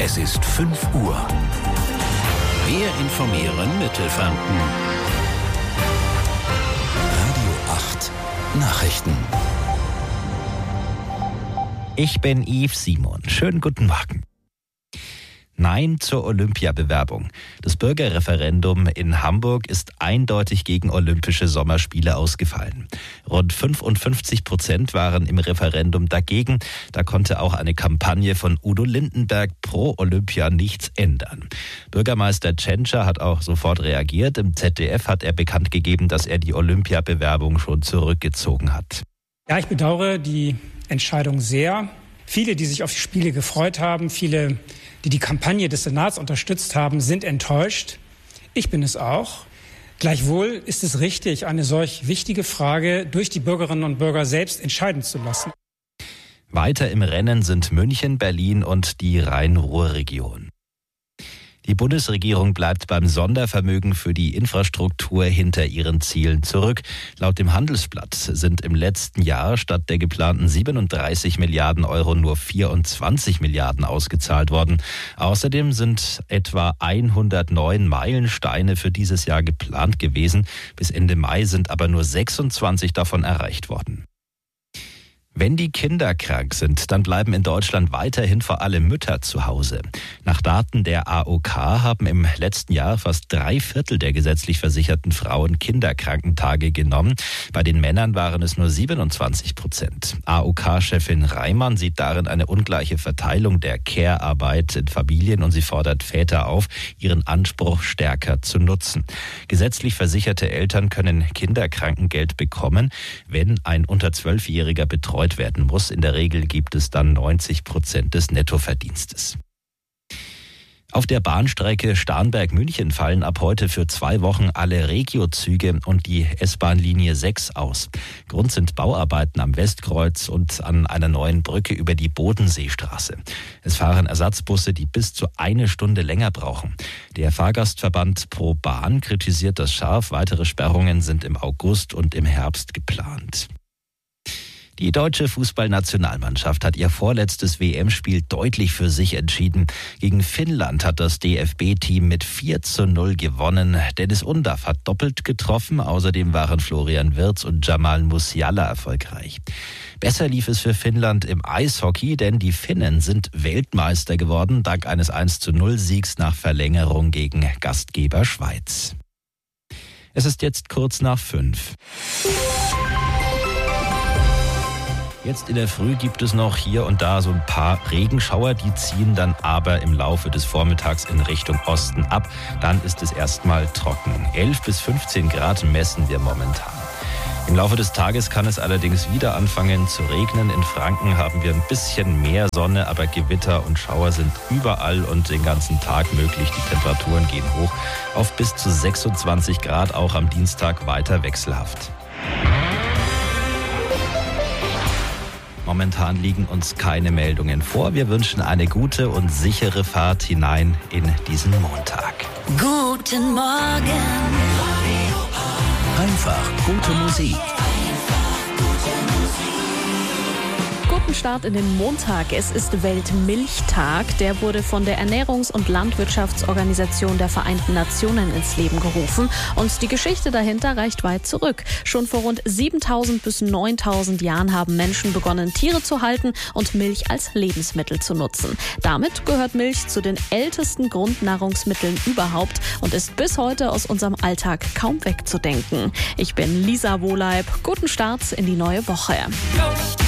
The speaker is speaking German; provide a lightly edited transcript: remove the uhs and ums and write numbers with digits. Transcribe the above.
Es ist 5 Uhr. Wir informieren Mittelfranken. Radio 8 Nachrichten. Ich bin Yves Simon. Schönen guten Morgen. Nein zur Olympiabewerbung. Das Bürgerreferendum in Hamburg ist eindeutig gegen Olympische Sommerspiele ausgefallen. Rund 55% waren im Referendum dagegen. Da konnte auch eine Kampagne von Udo Lindenberg pro Olympia nichts ändern. Bürgermeister Tschentscher hat auch sofort reagiert. Im ZDF hat er bekannt gegeben, dass er die Olympiabewerbung schon zurückgezogen hat. Ja, ich bedauere die Entscheidung sehr. Viele, die sich auf die Spiele gefreut haben, viele, die die Kampagne des Senats unterstützt haben, sind enttäuscht. Ich bin es auch. Gleichwohl ist es richtig, eine solch wichtige Frage durch die Bürgerinnen und Bürger selbst entscheiden zu lassen. Weiter im Rennen sind München, Berlin und die Rhein-Ruhr-Region. Die Bundesregierung bleibt beim Sondervermögen für die Infrastruktur hinter ihren Zielen zurück. Laut dem Handelsblatt sind im letzten Jahr statt der geplanten 37 Milliarden Euro nur 24 Milliarden ausgezahlt worden. Außerdem sind etwa 109 Meilensteine für dieses Jahr geplant gewesen. Bis Ende Mai sind aber nur 26 davon erreicht worden. Wenn die Kinder krank sind, dann bleiben in Deutschland weiterhin vor allem Mütter zu Hause. Nach Daten der AOK haben im letzten Jahr fast 3/4 der gesetzlich versicherten Frauen Kinderkrankentage genommen. Bei den Männern waren es nur 27%. AOK-Chefin Reimann sieht darin eine ungleiche Verteilung der Care-Arbeit in Familien und sie fordert Väter auf, ihren Anspruch stärker zu nutzen. Gesetzlich versicherte Eltern können Kinderkrankengeld bekommen, wenn ein unter 12-Jähriger betreut werden muss. In der Regel gibt es dann 90% des Nettoverdienstes. Auf der Bahnstrecke Starnberg-München fallen ab heute für 2 Wochen alle Regio-Züge und die S-Bahn-Linie 6 aus. Grund sind Bauarbeiten am Westkreuz und an einer neuen Brücke über die Bodenseestraße. Es fahren Ersatzbusse, die bis zu 1 Stunde länger brauchen. Der Fahrgastverband Pro Bahn kritisiert das scharf. Weitere Sperrungen sind im August und im Herbst geplant. Die deutsche Fußballnationalmannschaft hat ihr vorletztes WM-Spiel deutlich für sich entschieden. Gegen Finnland hat das DFB-Team mit 4:0 gewonnen. Dennis Undaff hat doppelt getroffen. Außerdem waren Florian Wirtz und Jamal Musiala erfolgreich. Besser lief es für Finnland im Eishockey, denn die Finnen sind Weltmeister geworden, dank eines 1:0-Siegs nach Verlängerung gegen Gastgeber Schweiz. Es ist jetzt kurz nach 5. Jetzt in der Früh gibt es noch hier und da so ein paar Regenschauer, die ziehen dann aber im Laufe des Vormittags in Richtung Osten ab. Dann ist es erstmal trocken. 11 bis 15 Grad messen wir momentan. Im Laufe des Tages kann es allerdings wieder anfangen zu regnen. In Franken haben wir ein bisschen mehr Sonne, aber Gewitter und Schauer sind überall und den ganzen Tag möglich. Die Temperaturen gehen hoch auf bis zu 26 Grad, auch am Dienstag weiter wechselhaft. Momentan liegen uns keine Meldungen vor. Wir wünschen eine gute und sichere Fahrt hinein in diesen Montag. Guten Morgen. Einfach gute Musik. Guten Start in den Montag. Es ist Weltmilchtag. Der wurde von der Ernährungs- und Landwirtschaftsorganisation der Vereinten Nationen ins Leben gerufen. Und die Geschichte dahinter reicht weit zurück. Schon vor rund 7.000 bis 9.000 Jahren haben Menschen begonnen, Tiere zu halten und Milch als Lebensmittel zu nutzen. Damit gehört Milch zu den ältesten Grundnahrungsmitteln überhaupt und ist bis heute aus unserem Alltag kaum wegzudenken. Ich bin Lisa Wohleib. Guten Start in die neue Woche.